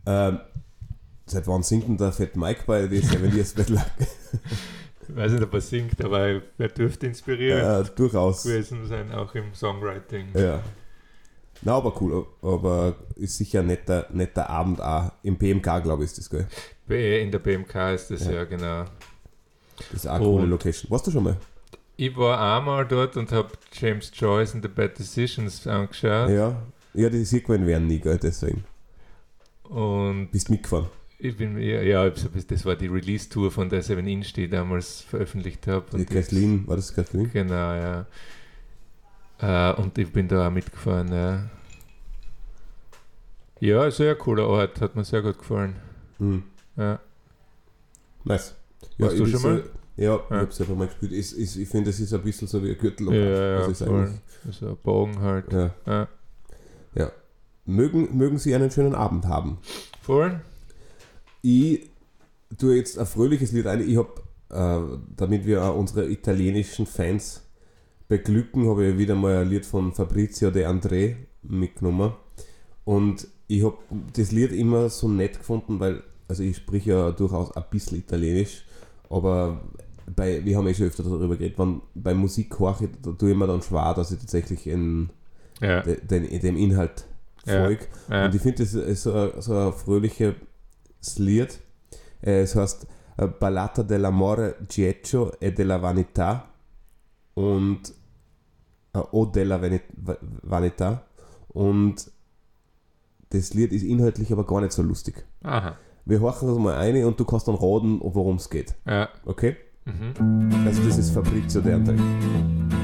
Seit wann singt denn der Fat Mike bei The 7 Years Bad Luck? Ich weiß nicht, ob er singt, aber er dürfte inspiriert durchaus gewesen sein, auch im Songwriting. Ja. Na, aber cool. Aber ist sicher ein netter Abend auch. Im BMK, glaube ich, ist das, gell? In der BMK ist das, ja genau. Das ist auch eine coole Location. Warst du schon mal? Ich war einmal dort und habe James Joyce and the Bad Decisions angeschaut. Ja, die sieht man werden nie, gell, deswegen. Und bist mitgefahren? Ich bin, das war die Release-Tour von der 7 Inch, die ich damals veröffentlicht habe. Die Kathleen, war das Kathleen? Genau, ja. Und ich bin da auch mitgefahren, ja. Ja, sehr cooler Ort, hat mir sehr gut gefallen. Mhm. Ja. Nice. Warst du schon mal? Ja, ich habe es einfach mal gespielt. Ich finde, das ist ein bisschen so wie ein Gürtel. Ja, voll. So ein Bogen halt. Ja. Mögen Sie einen schönen Abend haben. Voll. Ich tue jetzt ein fröhliches Lied ein. Ich habe, damit wir auch unsere italienischen Fans beglücken, habe ich wieder mal ein Lied von Fabrizio De André mitgenommen. Und ich habe das Lied immer so nett gefunden, weil, also ich spreche ja durchaus ein bisschen Italienisch, aber wir haben schon öfter darüber geredet, bei Musik horche, da tue ich mir dann schwer, dass ich tatsächlich dem Inhalt folge. Ja. Und ich finde, das ist so ein fröhliches Lied. Es heißt Ballata dell'amore ghiaccio e della vanità und O della vanità, und das Lied ist inhaltlich aber gar nicht so lustig. Aha. Wir horchen das mal rein und du kannst dann raten, worum es geht. Ja. Okay? Mhm. Also das ist Fabrizio De André.